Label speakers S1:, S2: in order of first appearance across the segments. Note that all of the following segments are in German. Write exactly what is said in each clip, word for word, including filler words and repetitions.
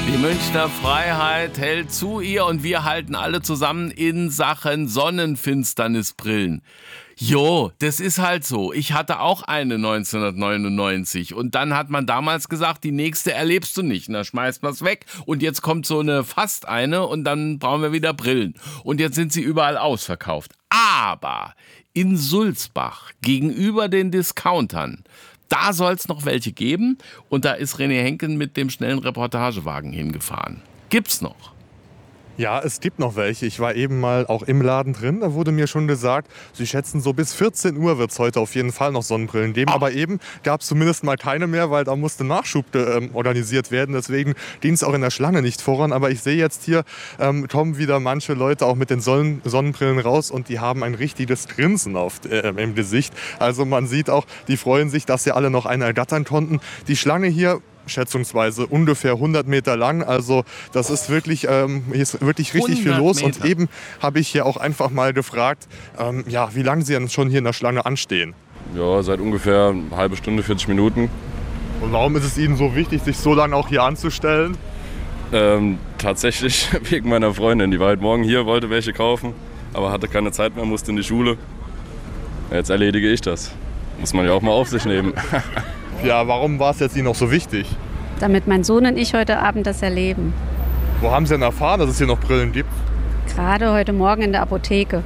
S1: Die Münchner Freiheit hält zu ihr und wir halten alle zusammen in Sachen Sonnenfinsternisbrillen. Jo, das ist halt so. Ich hatte auch eine neunzehnhundertneunundneunzig und dann hat man damals gesagt, die nächste erlebst du nicht. Und dann schmeißt man es weg und jetzt kommt so eine fast eine und dann brauchen wir wieder Brillen. Und jetzt sind sie überall ausverkauft. Aber in Sulzbach gegenüber den Discountern, da soll es noch welche geben und da ist René Henken mit dem schnellen Reportagewagen hingefahren. Gibt's noch?
S2: Ja, es gibt noch welche. Ich war eben mal auch im Laden drin. Da wurde mir schon gesagt, sie schätzen, so bis vierzehn Uhr wird es heute auf jeden Fall noch Sonnenbrillen geben. Aber eben gab es zumindest mal keine mehr, weil da musste Nachschub äh, organisiert werden. Deswegen ging es auch in der Schlange nicht voran. Aber ich sehe jetzt hier, ähm, kommen wieder manche Leute auch mit den Sonnen- Sonnenbrillen raus und die haben ein richtiges Grinsen auf, äh, im Gesicht. Also man sieht auch, die freuen sich, dass sie alle noch eine ergattern konnten. Die Schlange hier schätzungsweise ungefähr hundert Meter lang. Also das ist wirklich, ähm, hier ist wirklich richtig viel los.
S1: Meter.
S2: Und eben habe ich hier auch einfach mal gefragt, ähm, ja, wie lange Sie denn schon hier in der Schlange anstehen.
S3: Ja, seit ungefähr eine halbe Stunde, vierzig Minuten.
S2: Und warum ist es Ihnen so wichtig, sich so lange auch hier anzustellen?
S3: Ähm, tatsächlich wegen meiner Freundin. Die war heute Morgen hier, wollte welche kaufen, aber hatte keine Zeit mehr, musste in die Schule. Jetzt erledige ich das. Muss man ja auch mal auf sich nehmen.
S2: Ja, warum war es jetzt Ihnen noch so wichtig?
S4: Damit mein Sohn und ich heute Abend das erleben.
S2: Wo haben Sie denn erfahren, dass es hier noch Brillen gibt?
S4: Gerade heute Morgen in der Apotheke.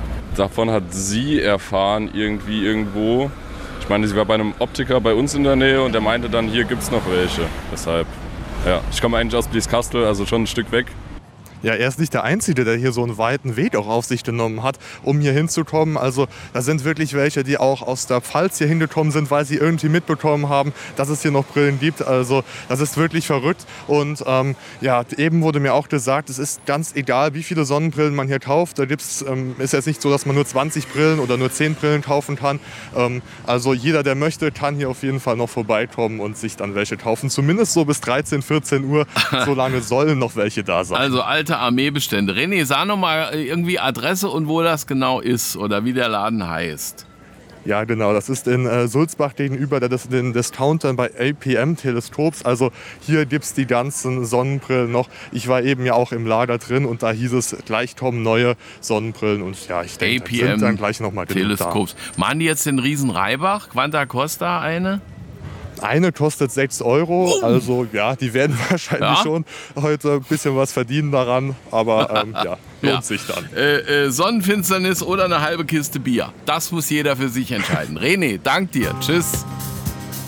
S3: Davon hat sie erfahren, irgendwie irgendwo. Ich meine, sie war bei einem Optiker bei uns in der Nähe und der meinte dann, hier gibt es noch welche. Deshalb, ja, ich komme eigentlich aus Blieskastel, also schon ein Stück weg.
S2: Ja, er ist nicht der Einzige, der hier so einen weiten Weg auch auf sich genommen hat, um hier hinzukommen. Also da sind wirklich welche, die auch aus der Pfalz hier hingekommen sind, weil sie irgendwie mitbekommen haben, dass es hier noch Brillen gibt. Also das ist wirklich verrückt. Und ähm, ja, eben wurde mir auch gesagt, es ist ganz egal, wie viele Sonnenbrillen man hier kauft. Da gibt's, ähm, ist jetzt nicht so, dass man nur zwanzig Brillen oder nur zehn Brillen kaufen kann. Ähm, also jeder, der möchte, kann hier auf jeden Fall noch vorbeikommen und sich dann welche kaufen. Zumindest so bis dreizehn, vierzehn Uhr. So lange sollen noch welche da sein.
S1: Also alte Armeebestände. René, sag noch mal irgendwie Adresse und wo das genau ist oder wie der Laden heißt.
S2: Ja, genau. Das ist in äh, Sulzbach gegenüber der, den Discountern bei A P M Teleskops. Also hier gibt es die ganzen Sonnenbrillen noch. Ich war eben ja auch im Lager drin und da hieß es, gleich kommen neue Sonnenbrillen. Und ja, ich denke, da sind dann gleich nochmal
S1: Teleskops. Machen die jetzt den riesen Reibach? Quanta Costa eine?
S2: Eine kostet sechs Euro,
S1: oh.
S2: Also ja, die werden wahrscheinlich ja? schon heute ein bisschen was verdienen daran, aber ähm, ja, lohnt
S1: ja.
S2: sich dann.
S1: Äh, äh, Sonnenfinsternis oder eine halbe Kiste Bier, das muss jeder für sich entscheiden. René, dank dir, tschüss.